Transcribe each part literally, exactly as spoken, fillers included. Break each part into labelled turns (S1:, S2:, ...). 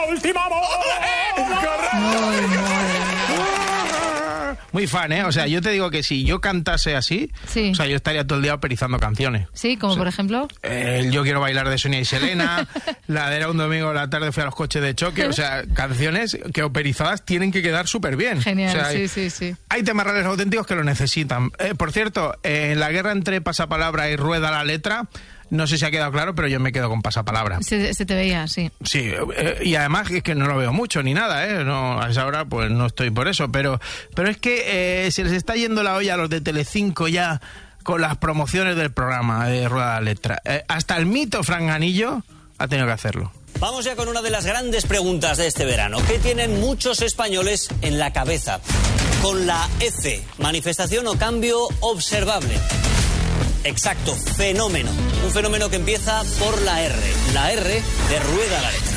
S1: Última Muy fan, ¿eh? O sea, yo te digo que si yo cantase así, sí. O sea, yo estaría todo el día operizando canciones.
S2: Sí, como
S1: o sea,
S2: por ejemplo...
S1: Eh, Yo quiero bailar de Sonia y Selena, la de era un domingo a la tarde fui a los coches de choque, o sea, canciones que operizadas tienen que quedar súper bien.
S2: Genial,
S1: o sea,
S2: sí,
S1: hay,
S2: sí, sí.
S1: Hay temas reales auténticos que lo necesitan. Eh, por cierto, eh, en la guerra entre pasapalabra y rueda la letra... No sé si ha quedado claro, pero yo me quedo con pasapalabra.
S2: Se, se te veía, sí.
S1: Sí, eh, y además es que no lo veo mucho ni nada, ¿eh? No, a esa hora pues no estoy por eso, pero, pero es que eh, se les está yendo la olla a los de Telecinco ya con las promociones del programa de Rueda la Letra. Eh, hasta el mito Fran Ganillo ha tenido que hacerlo.
S3: Vamos ya con una de las grandes preguntas de este verano. ¿Qué tienen muchos españoles en la cabeza? Con la F, manifestación o cambio observable. Exacto, fenómeno. Un fenómeno que empieza por la R. La R de Rueda la Letra.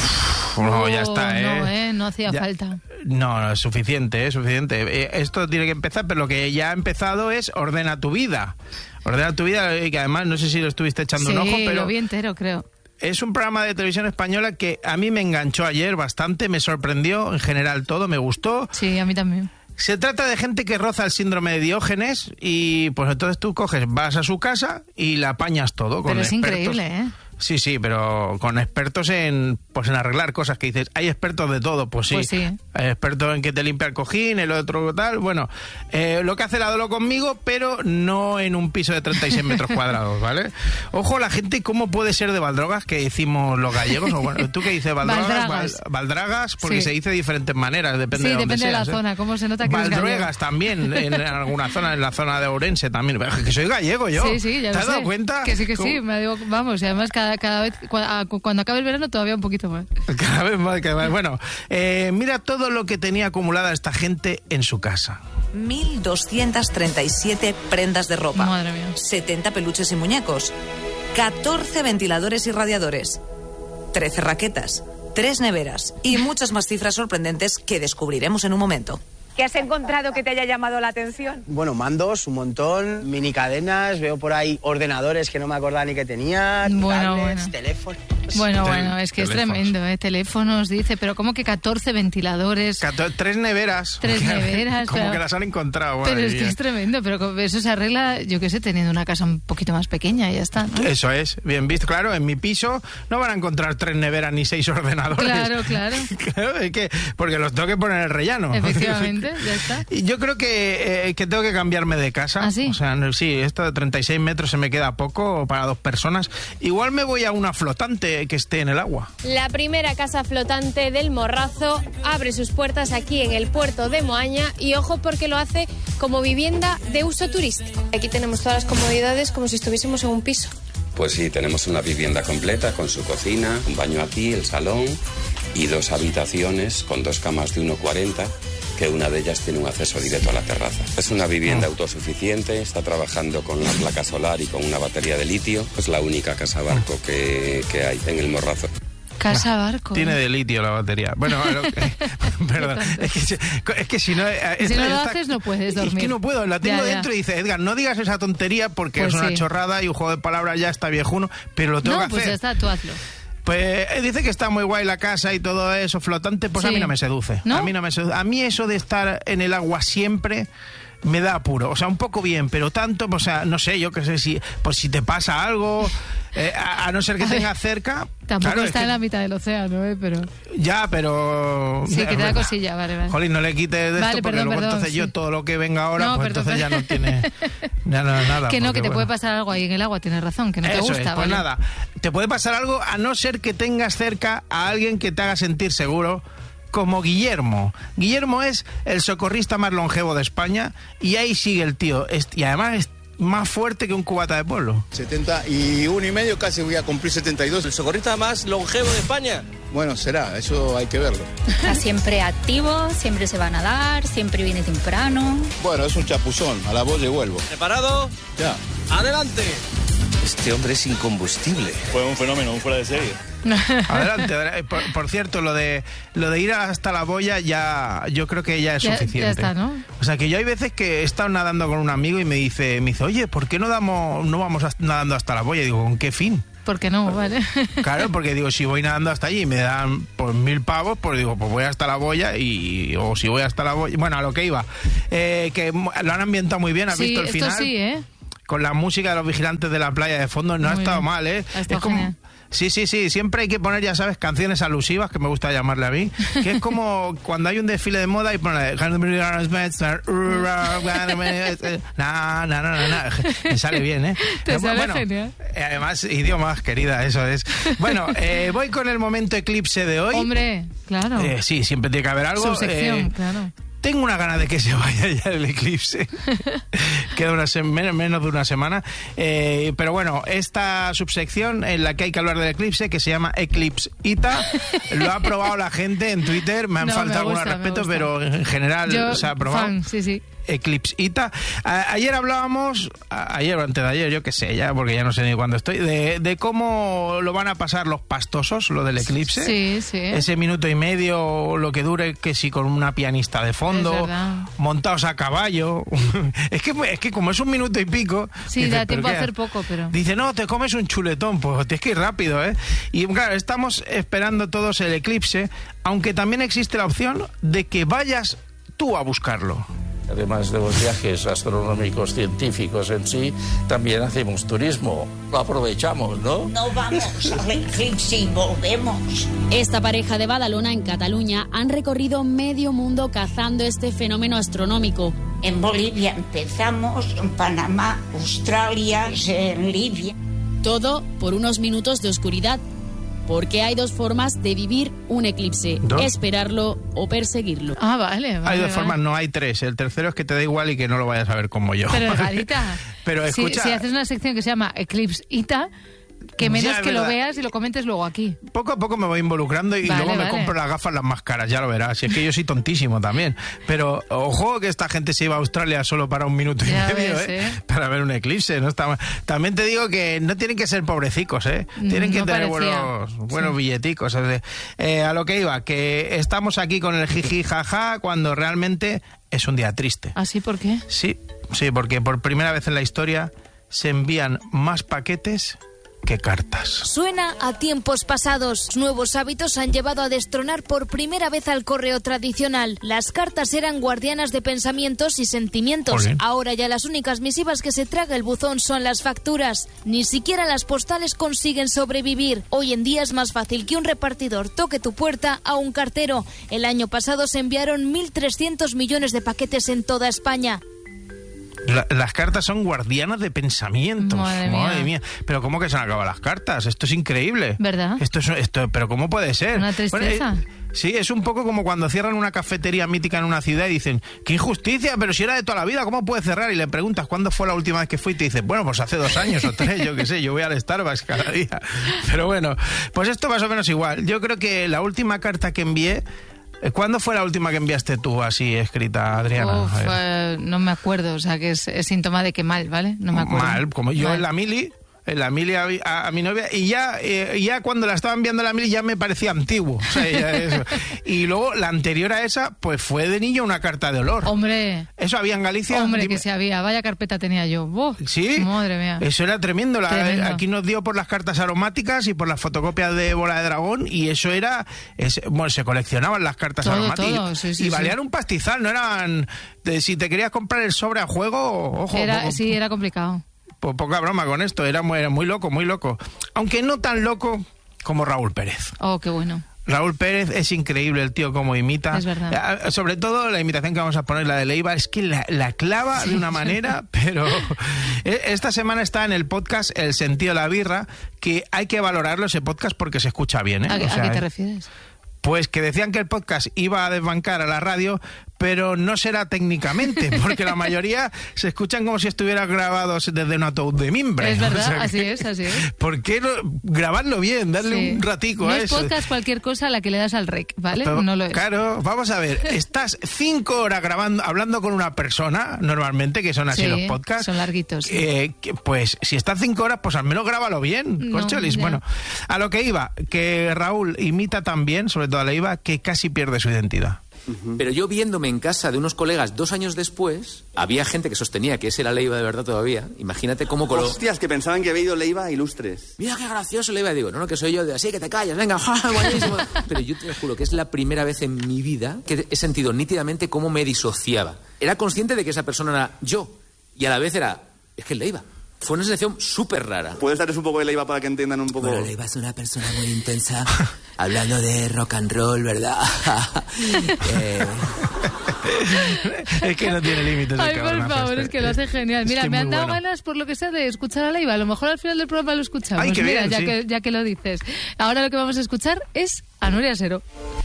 S1: No, ya está, ¿eh?
S2: No, ¿eh? No hacía
S1: ya,
S2: falta.
S1: No, no, es suficiente, es suficiente. Eh, esto tiene que empezar, pero lo que ya ha empezado es Ordena tu vida. Ordena tu vida, y que además no sé si lo estuviste echando
S2: sí,
S1: un ojo, pero...
S2: Sí, lo vi entero, creo.
S1: Es un programa de televisión española que a mí me enganchó ayer bastante, me sorprendió, en general todo, me gustó.
S2: Sí, a mí también.
S1: Se trata de gente que roza el síndrome de Diógenes y pues entonces tú coges, vas a su casa y la apañas todo. Con
S2: Pero es
S1: expertos.
S2: Increíble, ¿eh?
S1: Sí, sí, pero con expertos en pues en arreglar cosas que dices, hay expertos de todo, pues sí.
S2: Pues sí.
S1: Hay expertos en que te limpia el cojín, el otro tal, bueno, eh, lo que hace la Dolo conmigo, pero no en un piso de treinta y seis metros cuadrados, ¿vale? Ojo, la gente, ¿cómo puede ser de Valdrogas, que decimos los gallegos? O bueno, ¿tú qué dices? Valdrogas,
S2: Valdragas.
S1: Val, Valdragas, porque
S2: sí.
S1: se dice de diferentes maneras, depende
S2: sí,
S1: de dónde
S2: depende
S1: seas,
S2: de la
S1: ¿eh?
S2: zona, cómo se nota que
S1: Valdruegas
S2: es
S1: también, en alguna zona, en la zona de Ourense también. Que soy gallego yo.
S2: Sí, sí, ya
S1: ¿Te
S2: lo
S1: has dado
S2: sé.
S1: cuenta?
S2: Que sí, que
S1: ¿Cómo?
S2: sí. Me digo, vamos, y además cada, cada vez, cuando, cuando acabe el verano todavía un poquito más.
S1: Cada vez más, cada vez más. Bueno, eh, mira todo lo que tenía acumulada esta gente en su casa.
S4: mil doscientas treinta y siete prendas de ropa.
S2: Madre mía.
S4: setenta peluches y muñecos. catorce ventiladores y radiadores. trece raquetas. tres neveras. Y muchas más cifras sorprendentes que descubriremos en un momento.
S5: ¿Qué has encontrado que te haya llamado la atención?
S6: Bueno, mandos, un montón, mini cadenas, veo por ahí ordenadores que no me acordaba ni que tenía,
S2: bueno,
S6: tablets,
S2: bueno.
S6: teléfonos.
S2: Bueno,
S1: Tel-
S2: bueno, es que
S1: teléfonos.
S2: es tremendo, ¿eh? Teléfonos, dice, pero ¿cómo que catorce ventiladores?
S1: Cato- tres neveras.
S2: Tres neveras,
S1: Como
S2: claro.
S1: que las han encontrado.
S2: Pero
S1: madre
S2: es que
S1: mía.
S2: es tremendo, pero eso se arregla, yo qué sé, teniendo una casa un poquito más pequeña y ya está, ¿no?
S1: Eso es, bien visto. Claro, en mi piso no van a encontrar tres neveras ni seis ordenadores.
S2: Claro, claro.
S1: Claro, es que, porque los tengo que poner en el rellano.
S2: Efectivamente, ya está.
S1: Y yo creo que, eh, que tengo que cambiarme de casa.
S2: ¿Ah, sí?
S1: O sea, no, sí, esto de treinta y seis metros se me queda poco para dos personas. Igual me voy a una flotante que esté en el agua.
S7: La primera casa flotante del Morrazo abre sus puertas aquí en el puerto de Moaña y ojo porque lo hace como vivienda de uso turístico. Aquí tenemos todas las comodidades como si estuviésemos en un piso.
S8: Pues sí, tenemos una vivienda completa con su cocina, un baño aquí, el salón y dos habitaciones con dos camas de uno cuarenta, que una de ellas tiene un acceso directo a la terraza. Es una vivienda autosuficiente, está trabajando con la placa solar y con una batería de litio. Es la única casa barco que, que hay en el Morrazo.
S2: Casa barco.
S1: Tiene de litio la batería. Bueno, lo que- perdón. Es que, si- es que si no... eh,
S2: Si
S1: esta-
S2: no lo
S1: esta-
S2: haces, no puedes
S1: Es
S2: dormir.
S1: que no puedo, la tengo
S2: Ya, ya.
S1: dentro y dice, Edgar, no digas esa tontería porque
S2: Pues
S1: es una
S2: sí.
S1: chorrada y un juego de palabras ya está viejuno, pero lo tengo
S2: No,
S1: que
S2: pues
S1: hacer.
S2: ya está, tú hazlo.
S1: Pues eh, dice que está muy guay la casa y todo eso flotante, pues a
S2: Sí.
S1: mí no me seduce.
S2: ¿No?
S1: A mí no me seduce. A mí eso de estar en el agua siempre me da apuro. O sea, un poco bien, pero tanto, pues, o sea, no sé, yo qué sé, si pues si te pasa algo, eh, a, a no ser que
S2: A ver,
S1: tengas cerca...
S2: Tampoco
S1: claro, es
S2: está
S1: que-
S2: en la mitad del océano, ¿eh? Pero...
S1: Ya, pero...
S2: Sí, que te da cosilla, vale, vale.
S1: Jolín, no le quites de
S2: Vale,
S1: esto porque
S2: perdón,
S1: luego
S2: perdón,
S1: entonces
S2: sí.
S1: yo todo lo que venga ahora,
S2: No,
S1: pues
S2: perdón,
S1: entonces ya
S2: perdón.
S1: no tiene ya no, nada.
S2: Que no,
S1: porque,
S2: que te
S1: bueno.
S2: puede pasar algo ahí en el agua, tienes razón, que no te
S1: Eso
S2: gusta,
S1: es, pues
S2: ¿vale?
S1: nada, te puede pasar algo a no ser que tengas cerca a alguien que te haga sentir seguro, como Guillermo. Guillermo es el socorrista más longevo de España y ahí sigue el tío. Es- Y además es más fuerte que un cubata de pueblo.
S9: setenta y uno y medio, casi voy a cumplir setenta y dos.
S3: ¿El socorrista más longevo de España?
S9: Bueno, será, eso hay que verlo.
S10: Está siempre activo, siempre se va a nadar, siempre viene temprano.
S9: Bueno, es un chapuzón, a la voz le vuelvo.
S3: ¿Preparado?
S9: Ya.
S3: ¡Adelante!
S11: Este hombre es incombustible.
S9: Fue un fenómeno, un fuera de serie.
S1: Adelante, adelante. Por, por cierto, lo de lo de ir hasta la boya ya, yo creo que ya es
S2: Ya- ya
S1: suficiente.
S2: está, ¿no?
S1: O sea, que yo hay veces que he estado nadando con un amigo y me dice, me dice, oye, ¿por qué no damos, no vamos a- nadando hasta la boya? Y digo, ¿con qué fin?
S2: ¿por qué no? Vale.
S1: Claro, porque digo, si voy nadando hasta allí y me dan pues mil pavos, pues digo, pues voy hasta la boya y... O si voy hasta la boya... Bueno, a lo que iba. Eh, que lo han ambientado muy bien, ¿has
S2: sí,
S1: visto el
S2: esto
S1: final?
S2: Sí, ¿eh?
S1: Con la música de los vigilantes de la playa de fondo, no
S2: muy
S1: ha estado
S2: bien.
S1: mal, ¿eh?
S2: Ha estado
S1: es como...
S2: genial.
S1: Sí, sí, sí, siempre hay que poner, ya sabes, canciones alusivas, que me gusta llamarle a mí, que es como cuando hay un desfile de moda y pone na, na, na, na, na. Me sale bien, ¿eh?
S2: Te sale
S1: bueno,
S2: genial.
S1: Además, idiomas, querida, eso es. Bueno, eh, voy con el momento eclipse de hoy.
S2: Hombre, claro.
S1: Eh, sí, siempre tiene que haber algo.
S2: Subsección,
S1: eh,
S2: claro.
S1: Tengo una gana de que se vaya ya el eclipse. Queda una se- menos, menos de una semana. Eh, pero bueno, esta subsección en la que hay que hablar del eclipse, que se llama Eclipsita, lo ha probado la gente en Twitter. Me han
S2: No,
S1: faltado
S2: me gusta,
S1: algunos
S2: me
S1: respetos,
S2: gusta.
S1: pero en general
S2: Yo,
S1: se ha probado.
S2: fan, sí, sí.
S1: Eclipsita. A- ayer hablábamos, a- ayer o antes de ayer, yo qué sé ya, porque ya no sé ni cuándo estoy, de, de cómo lo van a pasar los pastosos, lo del eclipse.
S2: Sí, sí.
S1: Ese minuto y medio, lo que dure, que si con una pianista de
S2: Es
S1: fondo,
S2: verdad.
S1: montados a caballo. es que es que como es un minuto y pico...
S2: Sí,
S1: dices,
S2: da
S1: ¿pero
S2: tiempo a
S1: qué?
S2: hacer poco, pero...
S1: Dice, no, te comes un chuletón, pues tienes que ir rápido, ¿eh? Y claro, estamos esperando todos el eclipse, aunque también existe la opción de que vayas tú a buscarlo.
S12: Además de los viajes astronómicos científicos en sí, también hacemos turismo. Lo aprovechamos, ¿no?
S13: No vamos al eclipse y volvemos.
S14: Esta pareja de Badalona, en Cataluña, han recorrido medio mundo cazando este fenómeno astronómico.
S13: En Bolivia empezamos, en Panamá, Australia, en Libia.
S14: Todo por unos minutos de oscuridad. Porque hay dos formas de vivir un eclipse.
S1: ¿Dos?
S14: Esperarlo o perseguirlo.
S2: Ah, vale, vale.
S1: Hay dos
S2: vale.
S1: formas, no hay tres. El tercero es que te da igual y que no lo vayas a ver como yo.
S2: Pero, Garita,
S1: Pero
S2: si,
S1: escucha...
S2: si haces una sección que se llama Eclipsita, que menos
S1: Ya, es
S2: que lo
S1: verdad.
S2: veas y lo comentes luego aquí.
S1: Poco a poco me voy involucrando y
S2: Vale,
S1: luego me
S2: vale.
S1: compro las gafas las más caras, ya lo verás. Si es que yo soy tontísimo también. Pero ojo que esta gente se iba a Australia solo para un minuto y
S2: Ya
S1: medio,
S2: ves,
S1: ¿eh?
S2: ¿eh?
S1: Para ver un eclipse. No está mal. También te digo que no tienen que ser pobrecicos, ¿eh? Tienen que
S2: No
S1: tener
S2: parecía.
S1: buenos, buenos
S2: Sí.
S1: billeticos. Es de- eh, a lo que iba, que estamos aquí con el jiji jaja cuando realmente es un día triste.
S2: ¿Así por qué?
S1: Sí, sí, porque por primera vez en la historia se envían más paquetes que cartas.
S15: Suena a tiempos pasados. Nuevos hábitos han llevado a destronar por primera vez al correo tradicional. Las cartas eran guardianas de pensamientos y sentimientos.
S1: Olé.
S15: Ahora ya las únicas misivas que se traga el buzón son las facturas. Ni siquiera las postales consiguen sobrevivir. Hoy en día es más fácil que un repartidor toque tu puerta a un cartero. El año pasado se enviaron mil trescientos millones de paquetes en toda España.
S1: La- las cartas son guardianas de pensamientos.
S2: Madre mía.
S1: Pero ¿cómo que se han acabado las cartas? Esto es increíble.
S2: ¿Verdad?
S1: Esto es, esto, pero ¿cómo puede ser?
S2: Una tristeza.
S1: Bueno, eh, sí, es un poco como cuando cierran una cafetería mítica en una ciudad y dicen, ¡qué injusticia! Pero si era de toda la vida, ¿cómo puede cerrar? Y le preguntas, ¿cuándo fue la última vez que fui? Y te dice, bueno, pues hace dos años o tres, yo qué sé, yo voy al Starbucks cada día. Pero bueno, pues esto más o menos igual. Yo creo que la última carta que envié... ¿Cuándo fue la última que enviaste tú así escrita, Adriana?
S2: Uf,
S1: A ver.
S2: eh, no me acuerdo, o sea que es, es síntoma de que mal, ¿vale? No me acuerdo.
S1: Mal, como yo
S2: Mal.
S1: en la mili, en la mili a, a- a mi novia, y ya, eh, ya cuando la estaba enviando a la mili ya me parecía antiguo. O sea, ya eso. Y luego la anterior a esa, pues fue de niño una carta de olor.
S2: Hombre,
S1: Eso había en Galicia.
S2: hombre,
S1: Dime-
S2: que si había, vaya carpeta tenía yo. Uf,
S1: Sí,
S2: madre mía.
S1: eso era tremendo. La-
S2: Tremendo.
S1: Aquí nos dio por las cartas aromáticas y por las fotocopias de Bola de Dragón y eso era, es- bueno, se coleccionaban las cartas
S2: Todo,
S1: aromáticas
S2: todo, sí, sí,
S1: y valían
S2: sí.
S1: un pastizal, no eran, de- si te querías comprar el sobre a juego, ojo,
S2: Era,
S1: poco-
S2: sí, era complicado.
S1: pues poca broma con esto, era muy, era muy loco, muy loco. Aunque no tan loco como Raúl Pérez.
S2: Oh, qué bueno.
S1: Raúl Pérez es increíble el tío como imita.
S2: Es verdad.
S1: Eh, Sobre todo la imitación que vamos a poner, la de Leiva, es que la, la clava
S2: Sí.
S1: de una manera, pero eh, esta semana está en el podcast El sentido de la birra, que hay que valorarlo ese podcast porque se escucha bien. ¿eh?
S2: ¿A,
S1: O
S2: a
S1: sea,
S2: qué te
S1: eh,
S2: refieres?
S1: Pues que decían que el podcast iba a desbancar a la radio, pero no será técnicamente, porque la mayoría se escuchan como si estuvieran grabados desde un ataúd de mimbre.
S2: Es
S1: O
S2: verdad,
S1: sea
S2: así
S1: que-
S2: es, así es.
S1: ¿Por qué no grabarlo bien? Darle
S2: Sí.
S1: un ratico
S2: No
S1: a
S2: es
S1: eso.
S2: podcast cualquier cosa a la que le das al rec, ¿vale?
S1: Pero,
S2: no lo es.
S1: Claro, vamos a ver, estás cinco horas grabando, hablando con una persona, normalmente, que son así
S2: Sí,
S1: los podcasts.
S2: son larguitos, sí.
S1: eh, que, pues si estás cinco horas, pues al menos grábalo bien,
S2: No,
S1: corcholis.
S2: ya.
S1: Bueno, a lo que iba, que Raúl imita también, sobre todo a la iba, que casi pierde su identidad.
S16: Uh-huh. Pero yo viéndome en casa de unos colegas dos años después, había gente que sostenía que ese era Leiva de verdad todavía. Imagínate cómo coló.
S17: Hostias, que pensaban que había ido Leiva Ilustres.
S16: Mira qué gracioso Leiva. Digo, no, no, que soy yo. De así que te callas, venga, ja, buenísimo. Pero yo te juro que es la primera vez en mi vida que he sentido nítidamente cómo me disociaba. Era consciente de que esa persona era yo. Y a la vez era, es que es Leiva. Fue una sensación súper rara.
S17: ¿Puedes darles un poco de Leiva para que entiendan un poco?
S18: Bueno, Leiva es una persona muy intensa, hablando de rock and roll, ¿verdad? eh...
S1: Es que no tiene límites.
S2: Ay, por favor, es que lo hace genial. Mira, es que me han dado bueno. ganas, por lo que sea, de escuchar a Leiva. A lo mejor al final del programa lo escuchamos.
S1: Ay, qué
S2: Mira,
S1: bien,
S2: ya,
S1: sí.
S2: que, ya que lo dices. Ahora lo que vamos a escuchar es a Nuria Sero.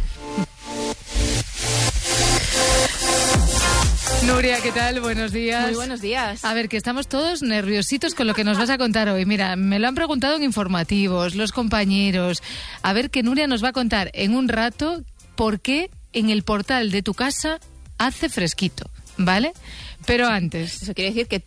S2: Nuria, ¿qué tal? Buenos días.
S19: Muy buenos días.
S2: A ver, que estamos todos nerviositos con lo que nos vas a contar hoy. Mira, me lo han preguntado en informativos, los compañeros. A ver, que Nuria nos va a contar en un rato por qué en el portal de tu casa hace fresquito, ¿vale? Pero antes...
S19: Eso quiere decir que